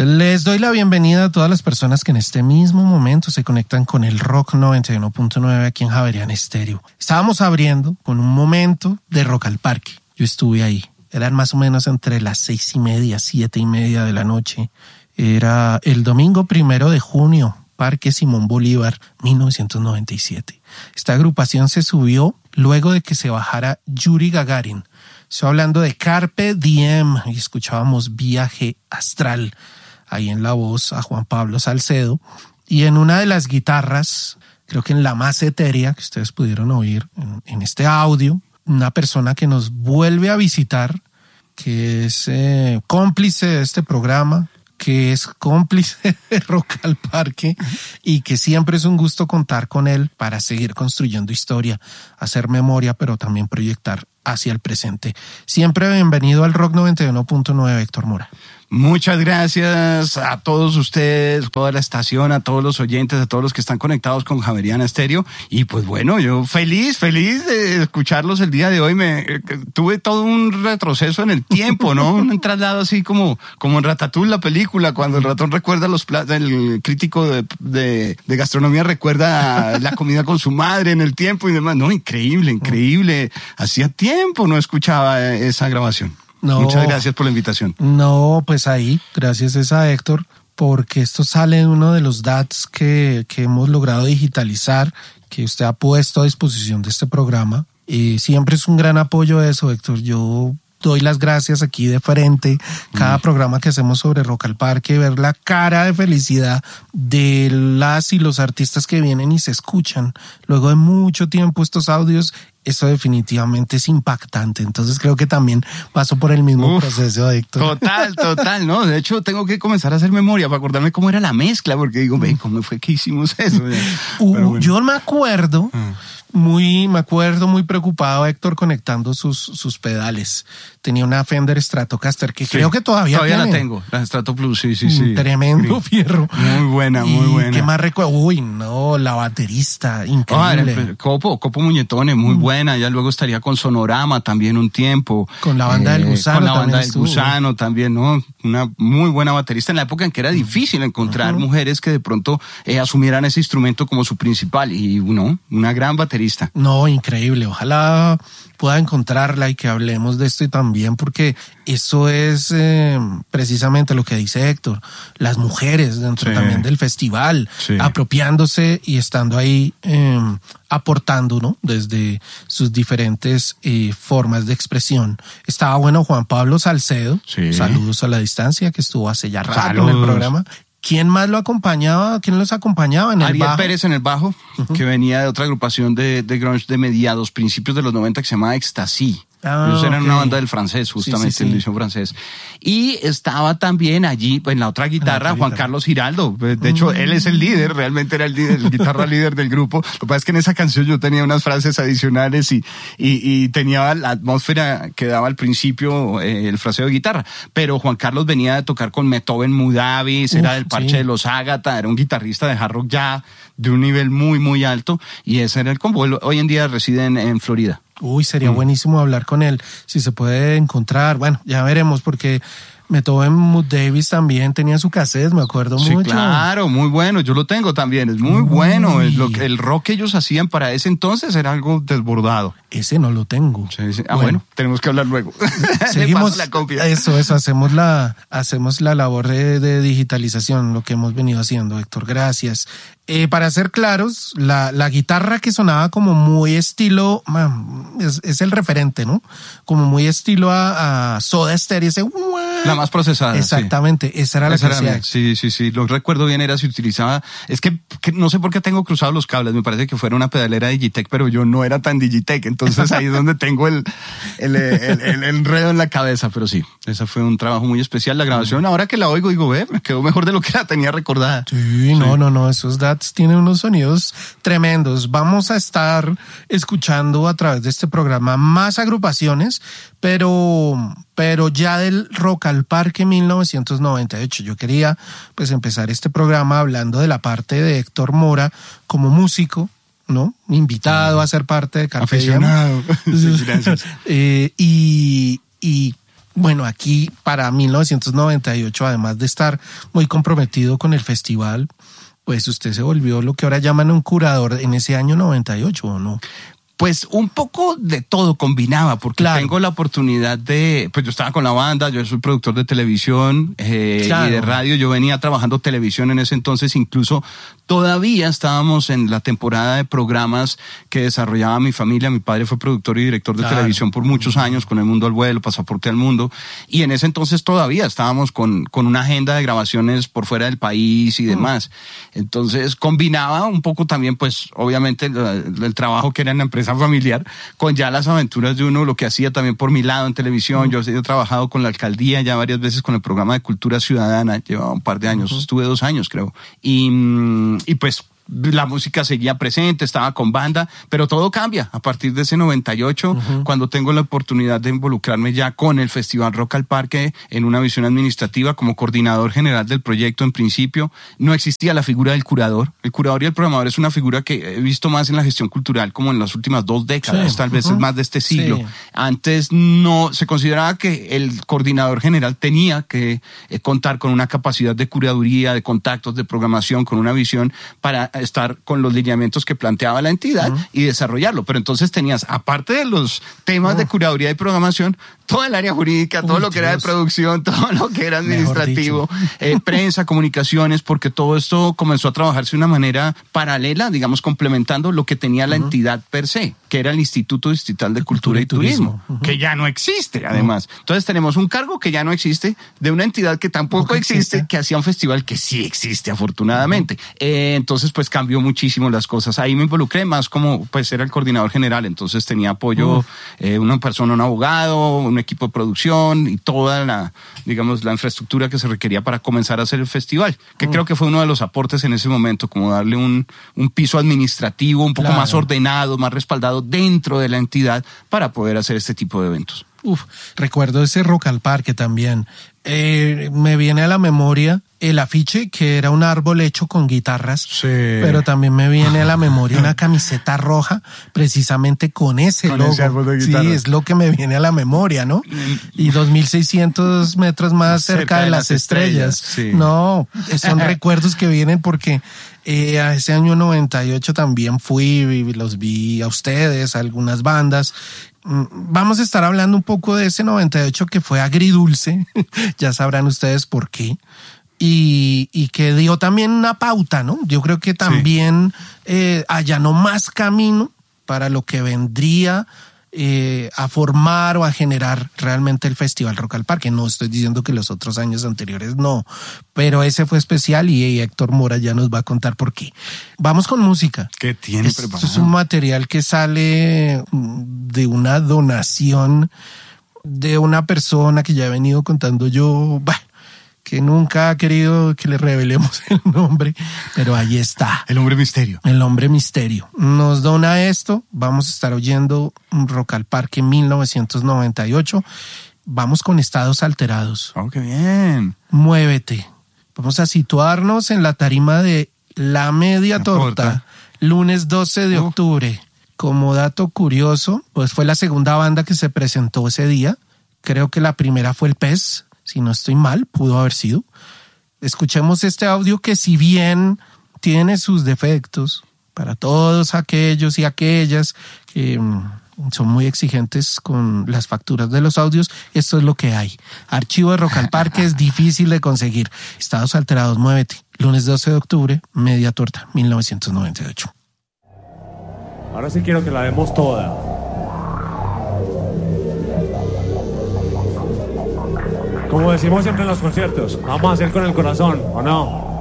Les doy la bienvenida a todas las personas que en este mismo momento se conectan con el Rock 91.9 aquí en Javeriana Estéreo. Estábamos abriendo con un momento de Rock al Parque. Yo estuve ahí. Eran más o menos entre las 6:30, 7:30 de la noche. Era el domingo 1 de junio, Parque Simón Bolívar, 1997. Esta agrupación se subió luego de que se bajara Yuri Gagarin. Estoy hablando de Carpe Diem y escuchábamos Viaje Astral. Ahí en la voz a Juan Pablo Salcedo. Y en una de las guitarras, creo que en la más etérea que ustedes pudieron oír en este audio, una persona que nos vuelve a visitar, que es cómplice de este programa, que es cómplice de Rock al Parque y que siempre es un gusto contar con él para seguir construyendo historia, hacer memoria, pero también proyectar hacia el presente. Siempre bienvenido al Rock 91.9, Héctor Mora. Muchas gracias a todos ustedes, toda la estación, a todos los oyentes, a todos los que están conectados con Javeriana Estéreo. Y pues bueno, yo feliz de escucharlos el día de hoy. Tuve todo un retroceso en el tiempo, ¿no? Un traslado así como en Ratatouille, la película, cuando el ratón recuerda los platos, el crítico de gastronomía recuerda la comida con su madre en el tiempo y demás. No, increíble. Hacía tiempo no escuchaba esa grabación. No, muchas gracias por la invitación. No, pues ahí, gracias es a Héctor, porque esto sale de uno de los DATs que hemos logrado digitalizar, que usted ha puesto a disposición de este programa. Y siempre es un gran apoyo eso, Héctor. Yo doy las gracias aquí de frente. Cada programa que hacemos sobre Rock al Parque, ver la cara de felicidad de las y los artistas que vienen y se escuchan luego de mucho tiempo estos audios. Eso definitivamente es impactante. Entonces creo que también pasó por el mismo proceso, Héctor. Total, ¿no? De hecho, tengo que comenzar a hacer memoria para acordarme cómo era la mezcla, porque digo, ¿cómo fue que hicimos eso? Bueno. Yo me acuerdo muy preocupado, Héctor, conectando sus pedales. Tenía una Fender Stratocaster que creo que todavía la tengo, la Strato Plus, sí. Tremendo fierro. Muy buena. ¿Qué más recuerdo? Uy, no, la baterista, increíble. Copo Muñetone, muy buena. Ya luego estaría con Sonorama también un tiempo. Con la banda del Gusano. Con la banda del Gusano también, ¿no? Una muy buena baterista en la época en que era difícil encontrar mujeres que de pronto asumieran ese instrumento como su principal. Y una gran baterista. No, increíble. Ojalá pueda encontrarla y que hablemos de esto y también, porque eso es precisamente lo que dice Héctor, las mujeres dentro también del festival, apropiándose y estando ahí aportando, ¿no? Desde sus diferentes formas de expresión. Estaba Juan Pablo Salcedo, saludos a la distancia, que estuvo hace ya rato en el programa. ¿Quién más lo acompañaba? ¿Quién los acompañaba en el Ariel bajo? Pérez en el bajo, que venía de otra agrupación de grunge de mediados, principios de los 90, que se llamaba Ecstasy. Ellos eran una banda del francés, justamente, el edición francés. Y estaba también allí, en la otra guitarra, Juan Carlos Giraldo. De hecho, él es el líder, realmente era el guitarra líder del grupo. Lo que pasa es que en esa canción yo tenía unas frases adicionales y tenía la atmósfera que daba al principio el fraseo de guitarra. Pero Juan Carlos venía de tocar con Beethoven Mudavis, era del parche de los Ágata, era un guitarrista de hard rock ya de un nivel muy alto, y ese era el combo. Él hoy en día reside en Florida. Uy, sería buenísimo hablar con él, si se puede encontrar. Bueno, ya veremos, porque Beethoven Mood Davis también tenía su cassette, me acuerdo mucho. Sí, claro, muy bueno, yo lo tengo también, es muy bueno. El rock que ellos hacían para ese entonces era algo desbordado. Ese no lo tengo. Sí. Bueno, tenemos que hablar luego. Seguimos la copia. Eso, hacemos la labor de digitalización, lo que hemos venido haciendo, Héctor, gracias. Para ser claros, la guitarra que sonaba como muy estilo, es el referente, ¿no? Como muy estilo a Soda Stereo, ese la más procesada. Exactamente, sí. Esa era la que hacía. Sí, lo recuerdo bien, se utilizaba, es que no sé por qué tengo cruzados los cables, me parece que fuera una pedalera Digitech, pero yo no era tan Digitech, entonces ahí es donde tengo el enredo en la cabeza, pero sí, ese fue un trabajo muy especial, la grabación, ahora que la oigo digo, me quedó mejor de lo que la tenía recordada. Sí, no, esos DATs tienen unos sonidos tremendos. Vamos a estar escuchando a través de este programa más agrupaciones, pero ya del Rock al Parque 1998. Yo quería pues empezar este programa hablando de la parte de Héctor Mora como músico, ¿no? Invitado a ser parte de Carpe Diem. Aficionado. Sí, gracias. Y Bueno, aquí para 1998, además de estar muy comprometido con el festival, pues usted se volvió lo que ahora llaman un curador en ese año 98, ¿o no? Pues un poco de todo combinaba, porque tengo la oportunidad pues yo estaba con la banda, yo soy productor de televisión y de radio, yo venía trabajando televisión en ese entonces, incluso todavía estábamos en la temporada de programas que desarrollaba mi familia. Mi padre fue productor y director de televisión por muchos años, con El Mundo al Vuelo, Pasaporte al Mundo, y en ese entonces todavía estábamos con una agenda de grabaciones por fuera del país y demás. Entonces combinaba un poco también, pues obviamente el trabajo que era en la empresa familiar, con ya las aventuras de uno, lo que hacía también por mi lado en televisión. Yo he trabajado con la alcaldía ya varias veces con el programa de Cultura Ciudadana, llevaba un par de años, estuve 2 años creo, y pues la música seguía presente, estaba con banda, pero todo cambia a partir de ese 98, cuando tengo la oportunidad de involucrarme ya con el Festival Rock al Parque en una visión administrativa como coordinador general del proyecto. En principio no existía la figura del curador. El curador y el programador es una figura que he visto más en la gestión cultural como en las últimas 2 décadas, tal vez es más de este siglo. Antes no se consideraba que el coordinador general tenía que contar con una capacidad de curaduría, de contactos, de programación, con una visión para estar con los lineamientos que planteaba la entidad y desarrollarlo. Pero entonces tenías, aparte de los temas de curaduría y programación, toda el área jurídica, todo lo que era de producción, todo lo que era administrativo, prensa, comunicaciones, porque todo esto comenzó a trabajarse de una manera paralela, digamos, complementando lo que tenía la entidad per se, que era el Instituto Distrital de Cultura y Turismo, que ya no existe, además. Entonces tenemos un cargo que ya no existe, de una entidad que tampoco existe, que hacía un festival que sí existe, afortunadamente. Entonces, pues cambió muchísimo las cosas. Ahí me involucré más como, pues era el coordinador general, entonces tenía apoyo, una persona, un abogado, un equipo de producción y toda la, digamos, la infraestructura que se requería para comenzar a hacer el festival, que creo que fue uno de los aportes en ese momento, como darle un piso administrativo un poco más ordenado, más respaldado dentro de la entidad para poder hacer este tipo de eventos. Recuerdo ese Rock al Parque también. Me viene a la memoria el afiche, que era un árbol hecho con guitarras, pero también me viene a la memoria una camiseta roja, precisamente con ese logo. Ese árbol de guitarras. Sí, es lo que me viene a la memoria, ¿no? Y 2.600 metros más cerca de las estrellas. Sí. No, son recuerdos que vienen porque a ese año 98 también fui, los vi a ustedes, a algunas bandas. Vamos a estar hablando un poco de ese 98 que fue agridulce, ya sabrán ustedes por qué, y que dio también una pauta, ¿no? Yo creo que también allanó más camino para lo que vendría a formar o a generar realmente el Festival Rock al Parque. No estoy diciendo que los otros años anteriores no, pero ese fue especial y Héctor Mora ya nos va a contar por qué. Vamos con música. ¿Qué tiene preparado? Esto es un material que sale de una donación de una persona que ya he venido contando yo, que nunca ha querido que le revelemos el nombre, pero ahí está. El hombre misterio. El hombre misterio. Nos dona esto. Vamos a estar oyendo Rock al Parque 1998. Vamos con Estados Alterados. ¡Oh, qué bien! Muévete. Vamos a situarnos en la tarima de La Media Torta, lunes 12 de octubre. Como dato curioso, pues fue la segunda banda que se presentó ese día. Creo que la primera fue el Pez. Si no estoy mal, pudo haber sido. Escuchemos este audio que, si bien tiene sus defectos, para todos aquellos y aquellas que son muy exigentes con las facturas de los audios, esto es lo que hay. Archivo de Rock al Parque es difícil de conseguir. Estados Alterados, muévete. Lunes 12 de octubre, Media Torta, 1998. Ahora sí quiero que la demos toda. Como decimos siempre en los conciertos, vamos a hacer con el corazón, ¿o no?